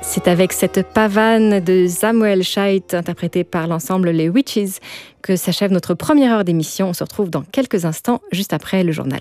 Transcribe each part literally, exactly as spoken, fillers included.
C'est avec cette pavane de Samuel Scheidt, interprétée par l'ensemble Les Witches, que s'achève notre première heure d'émission. On se retrouve dans quelques instants, juste après le journal.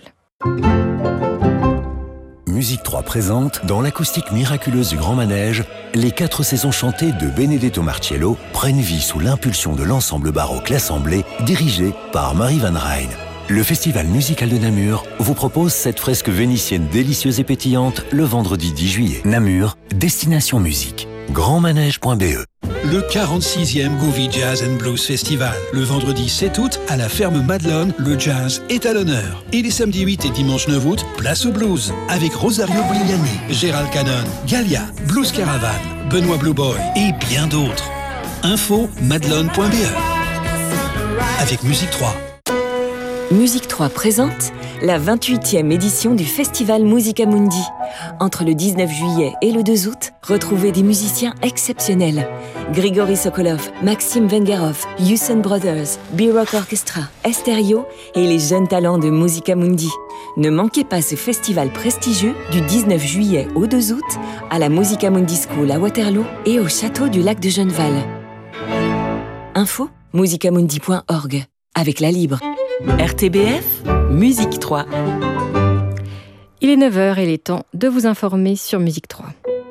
Musique trois présente, dans l'acoustique miraculeuse du Grand Manège, les quatre saisons chantées de Benedetto Marcello prennent vie sous l'impulsion de l'ensemble baroque L'Assemblée, dirigé par Marie Van Rijn. Le Festival musical de Namur vous propose cette fresque vénitienne délicieuse et pétillante le vendredi dix juillet. Namur, destination musique. grand manège point b e. Le quarante-sixième Gouvy Jazz and Blues Festival. Le vendredi sept août, à la ferme Madelon, le jazz est à l'honneur. Et les samedis huit et dimanche neuf août, place au blues. Avec Rosario Bliani, Gérald Cannon, Galia, Blues Caravan, Benoît Blue Boy et bien d'autres. Info madelon point b e. Avec Musique trois. Musique trois présente la vingt-huitième édition du Festival Musica Mundi. Entre le dix-neuf juillet et le deux août, retrouvez des musiciens exceptionnels. Grigory Sokolov, Maxime Vengerov, Houston Brothers, B-Rock Orchestra, Esterio et les jeunes talents de Musica Mundi. Ne manquez pas ce festival prestigieux du dix-neuf juillet au deux août à la Musica Mundi School à Waterloo et au château du lac de Genneval. Info musicamundi point org avec la Libre. R T B F, Musique trois. Il est neuf heures et il est temps de vous informer sur Musique trois.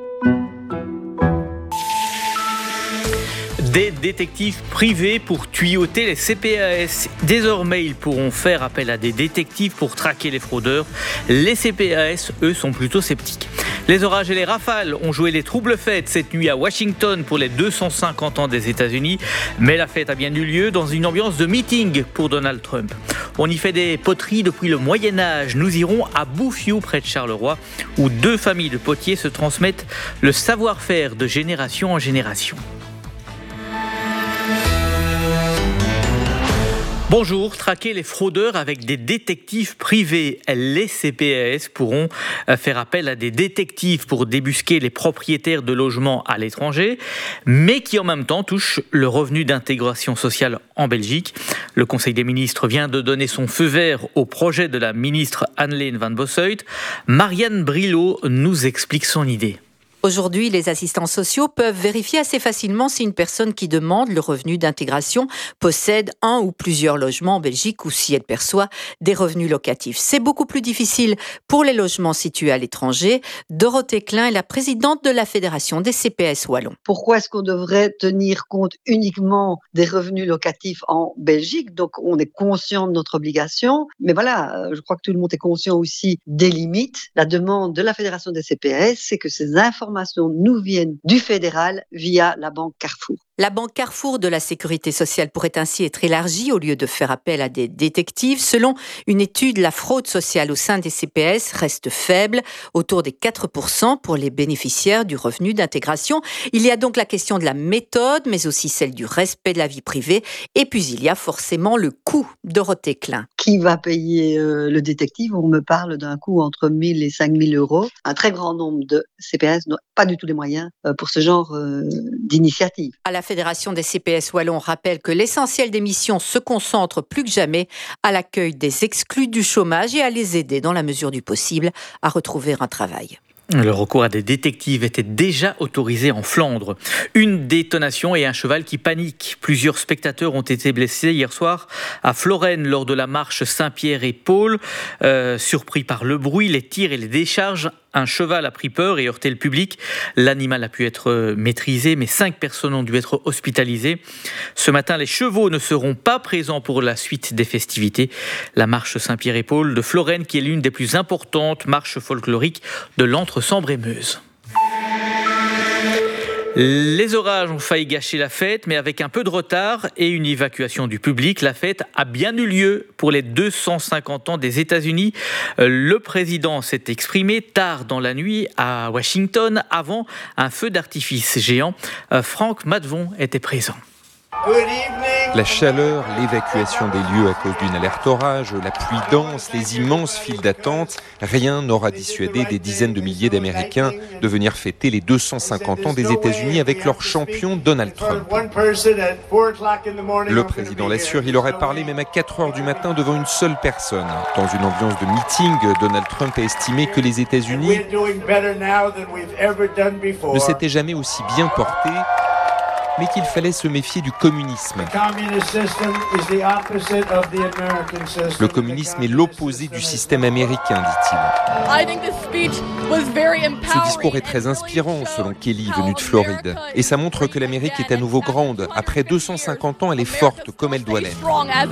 Des détectives privés pour tuyauter les C P A S. Désormais, ils pourront faire appel à des détectives pour traquer les fraudeurs. Les C P A S, eux, sont plutôt sceptiques. Les orages et les rafales ont joué les troubles fêtes cette nuit à Washington pour les deux cent cinquante ans des États-Unis. Mais la fête a bien eu lieu dans une ambiance de meeting pour Donald Trump. On y fait des poteries depuis le Moyen-Âge. Nous irons à Bouffiou, près de Charleroi, où deux familles de potiers se transmettent le savoir-faire de génération en génération. Bonjour, traquer les fraudeurs avec des détectives privés. Les C P A S pourront faire appel à des détectives pour débusquer les propriétaires de logements à l'étranger, mais qui en même temps touchent le revenu d'intégration sociale en Belgique. Le Conseil des ministres vient de donner son feu vert au projet de la ministre Anneleen van Bossuyt. Marianne Brilot nous explique son idée. Aujourd'hui, les assistants sociaux peuvent vérifier assez facilement si une personne qui demande le revenu d'intégration possède un ou plusieurs logements en Belgique ou si elle perçoit des revenus locatifs. C'est beaucoup plus difficile pour les logements situés à l'étranger. Dorothée Klein est la présidente de la Fédération des C P S wallons. Pourquoi est-ce qu'on devrait tenir compte uniquement des revenus locatifs en Belgique ? Donc, on est conscient de notre obligation. Mais voilà, je crois que tout le monde est conscient aussi des limites. La demande de la Fédération des C P S, c'est que ces informations nous viennent du fédéral via la banque Carrefour. La banque Carrefour de la Sécurité sociale pourrait ainsi être élargie au lieu de faire appel à des détectives. Selon une étude, la fraude sociale au sein des C P S reste faible, autour des quatre pour cent pour les bénéficiaires du revenu d'intégration. Il y a donc la question de la méthode, mais aussi celle du respect de la vie privée. Et puis il y a forcément le coût. Dorothée Klein. Qui va payer euh, le détective ? On me parle d'un coût entre mille et cinq mille euros. Un très grand nombre de C P S n'ont pas du tout les moyens euh, pour ce genre euh, d'initiative. À la Fédération des C P S wallons rappelle que l'essentiel des missions se concentre plus que jamais à l'accueil des exclus du chômage et à les aider dans la mesure du possible à retrouver un travail. Le recours à des détectives était déjà autorisé en Flandre. Une détonation et un cheval qui panique. Plusieurs spectateurs ont été blessés hier soir à Florène lors de la marche Saint-Pierre et Paul. Euh, surpris par le bruit, les tirs et les décharges, un cheval a pris peur et heurté le public. L'animal a pu être maîtrisé, mais cinq personnes ont dû être hospitalisées. Ce matin, les chevaux ne seront pas présents pour la suite des festivités. La marche Saint-Pierre et Paul de Florène, qui est l'une des plus importantes marches folkloriques de l'Entre-Sambre-et-Meuse. Les orages ont failli gâcher la fête, mais avec un peu de retard et une évacuation du public, la fête a bien eu lieu pour les deux cent cinquante ans des États-Unis. Le président s'est exprimé tard dans la nuit à Washington avant un feu d'artifice géant. Franck Matvon était présent. La chaleur, l'évacuation des lieux à cause d'une alerte orage, la pluie dense, les immenses files d'attente, rien n'aura dissuadé des dizaines de milliers d'Américains de venir fêter les deux cent cinquante ans des États-Unis avec leur champion Donald Trump. Le président l'assure, il aurait parlé même à quatre heures du matin devant une seule personne. Dans une ambiance de meeting, Donald Trump a estimé que les États-Unis ne s'étaient jamais aussi bien portés, mais qu'il fallait se méfier du communisme. Le communisme est l'opposé du système américain, dit-il. Ce discours est très inspirant, selon Kelly, venue de Floride. Et ça montre que l'Amérique est à nouveau grande. Après deux cent cinquante ans, elle est forte comme elle doit l'être.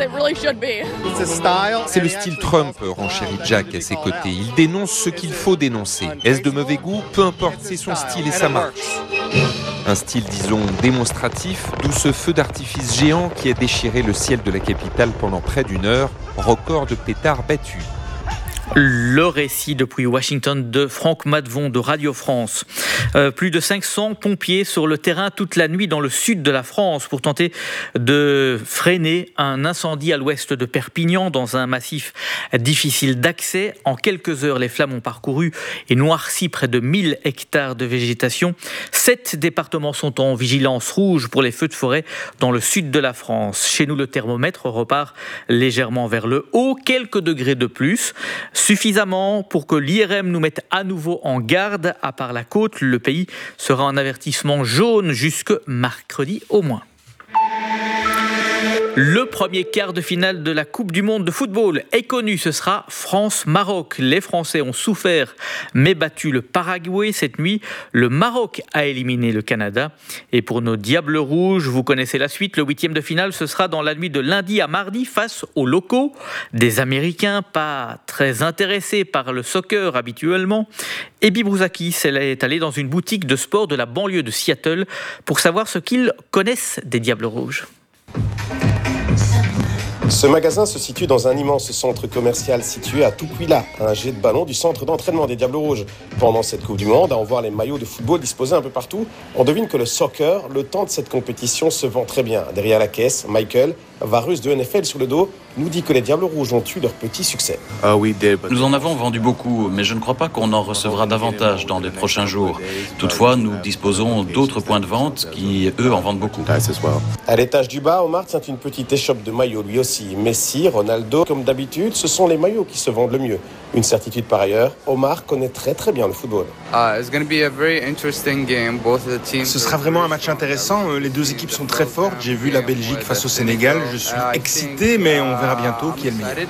C'est le style Trump, renchérit Jack à ses côtés. Il dénonce ce qu'il faut dénoncer. Est-ce de mauvais goût ? Peu importe, c'est son style et ça marche. Un style, disons, démonstratif, d'où ce feu d'artifice géant qui a déchiré le ciel de la capitale pendant près d'une heure, record de pétards battus. Le récit depuis Washington de Franck Madvon de Radio France. Euh, plus de cinq cents pompiers sur le terrain toute la nuit dans le sud de la France pour tenter de freiner un incendie à l'ouest de Perpignan dans un massif difficile d'accès. En quelques heures, les flammes ont parcouru et noirci près de mille hectares de végétation. Sept départements sont en vigilance rouge pour les feux de forêt dans le sud de la France. Chez nous, le thermomètre repart légèrement vers le haut, quelques degrés de plus. Suffisamment pour que l'I R M nous mette à nouveau en garde. À part la côte, le pays sera en avertissement jaune jusque mercredi au moins. Le premier quart de finale de la Coupe du Monde de football est connu, ce sera France-Maroc. Les Français ont souffert mais battu le Paraguay cette nuit. Le Maroc a éliminé le Canada. Et pour nos Diables Rouges, vous connaissez la suite, le huitième de finale, ce sera dans la nuit de lundi à mardi face aux locaux. Des Américains pas très intéressés par le soccer habituellement. Ebi Brouzakis, elle est allée dans une boutique de sport de la banlieue de Seattle pour savoir ce qu'ils connaissent des Diables Rouges. Ce magasin se situe dans un immense centre commercial situé à Tukwila, à un jet de ballon du centre d'entraînement des Diables Rouges. Pendant cette Coupe du Monde, à en voir les maillots de football disposés un peu partout, on devine que le soccer, le temps de cette compétition, se vend très bien. Derrière la caisse, Michael, Varus de N F L sur le dos, nous dit que les Diables Rouges ont eu leur petit succès. Nous en avons vendu beaucoup, mais je ne crois pas qu'on en recevra davantage dans les prochains jours. Toutefois, nous disposons d'autres points de vente qui, eux, en vendent beaucoup. À l'étage du bas, Omar tient une petite échoppe de maillots lui aussi. Messi, Ronaldo, comme d'habitude, ce sont les maillots qui se vendent le mieux. Une certitude par ailleurs, Omar connaît très très bien le football. Ce sera vraiment un match intéressant. Les deux équipes sont très fortes. J'ai vu la Belgique face au Sénégal. Je suis excité, mais on verra bientôt qui est le meilleur.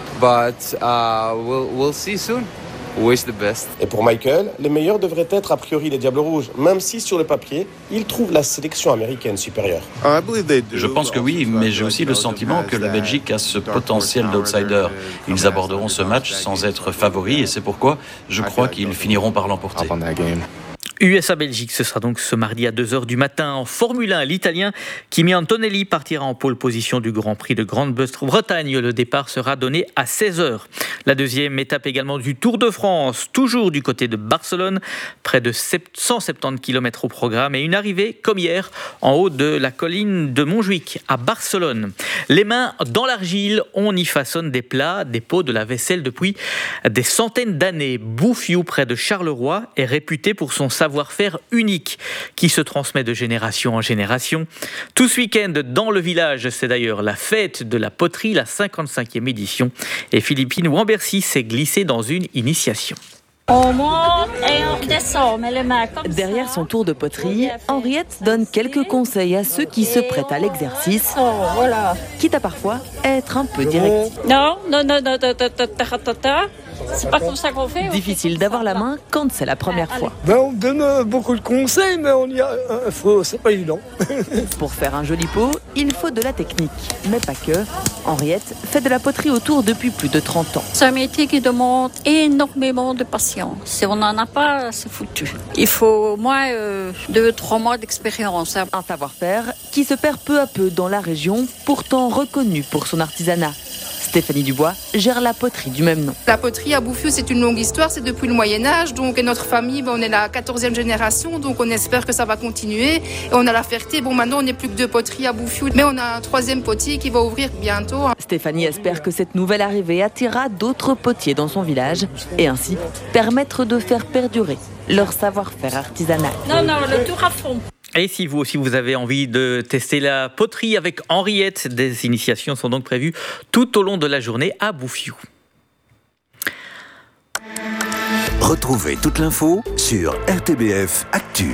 Et pour Michael, les meilleurs devraient être a priori les Diables Rouges, même si sur le papier, il trouve la sélection américaine supérieure. Je pense que oui, mais j'ai aussi le sentiment que la Belgique a ce potentiel d'outsider. Ils aborderont ce match sans être favoris et c'est pourquoi je crois qu'ils finiront par l'emporter. U S A-Belgique, ce sera donc ce mardi à deux heures du matin. En Formule un, l'Italien Kimi Antonelli partira en pole position du Grand Prix de Grande-Bretagne. Le départ sera donné à seize heures. La deuxième étape également du Tour de France, toujours du côté de Barcelone, près de cent soixante-dix kilomètres au programme et une arrivée, comme hier, en haut de la colline de Montjuic, à Barcelone. Les mains dans l'argile, on y façonne des plats, des pots, de la vaisselle depuis des centaines d'années. Bouffiou, près de Charleroi, est réputé pour son savoir-faire unique qui se transmet de génération en génération. Tout ce week-end, dans le village, c'est d'ailleurs la fête de la poterie, la cinquante-cinquième édition. Et Philippine Wambercy s'est glissée dans une initiation. On monte et on redescend, met les mains comme ça. Derrière son tour de poterie, Henriette donne quelques conseils à ceux qui se prêtent à l'exercice, oh, voilà. quitte à parfois être un peu directif. Non, non, non, non, non, non, non, non. C'est pas comme ça qu'on fait. Difficile d'avoir la main quand c'est la première fois. Ben, on donne beaucoup de conseils, mais on y a, euh, faut, c'est pas évident. Pour faire un joli pot, il faut de la technique, mais pas que. Henriette fait de la poterie autour depuis plus de trente ans. C'est un métier qui demande énormément de patience. Si on n'en a pas, c'est foutu. Il faut au moins euh, deux, trois mois d'expérience. Un savoir-faire qui se perd peu à peu dans la région, pourtant reconnue pour son artisanat. Stéphanie Dubois gère la poterie du même nom. La poterie à Bouffiou, c'est une longue histoire, c'est depuis le Moyen-Âge. Donc notre famille, ben, on est la quatorzième génération, donc on espère que ça va continuer. Et on a la fierté, bon maintenant on n'est plus que deux poteries à Bouffiou, mais on a un troisième potier qui va ouvrir bientôt. Stéphanie espère que cette nouvelle arrivée attirera d'autres potiers dans son village et ainsi permettre de faire perdurer leur savoir-faire artisanal. Non, non, le tour à fond. Et si vous aussi vous avez envie de tester la poterie avec Henriette, des initiations sont donc prévues tout au long de la journée à Bouffiou. Retrouvez toute l'info sur R T B F Actu.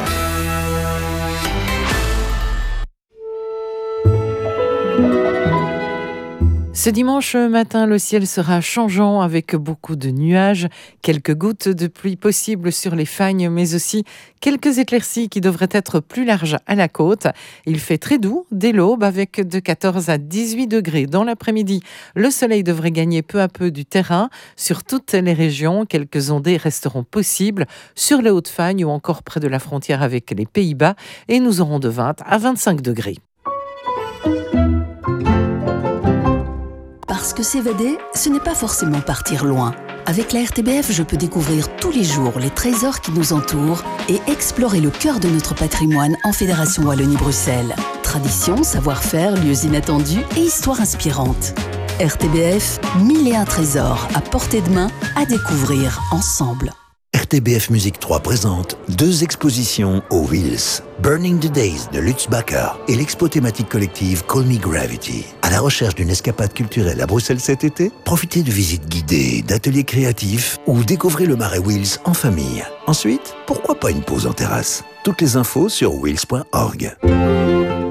Ce dimanche matin, le ciel sera changeant avec beaucoup de nuages, quelques gouttes de pluie possibles sur les fagnes, mais aussi quelques éclaircies qui devraient être plus larges à la côte. Il fait très doux dès l'aube avec de quatorze à dix-huit degrés. Dans l'après-midi, le soleil devrait gagner peu à peu du terrain. Sur toutes les régions, quelques ondées resteront possibles sur les Hautes-Fagnes ou encore près de la frontière avec les Pays-Bas et nous aurons de vingt à vingt-cinq degrés. Parce que s'évader, ce n'est pas forcément partir loin. Avec la R T B F, je peux découvrir tous les jours les trésors qui nous entourent et explorer le cœur de notre patrimoine en Fédération Wallonie-Bruxelles. Tradition, savoir-faire, lieux inattendus et histoires inspirantes. R T B F, mille et un trésors à portée de main à découvrir ensemble. R T B F Musique trois présente deux expositions aux Wheels. Burning the Days de Lutz Bacher et l'expo thématique collective Call Me Gravity. À la recherche d'une escapade culturelle à Bruxelles cet été, profitez de visites guidées, d'ateliers créatifs ou découvrez le Marais Wheels en famille. Ensuite, pourquoi pas une pause en terrasse? Toutes les infos sur wheels point org.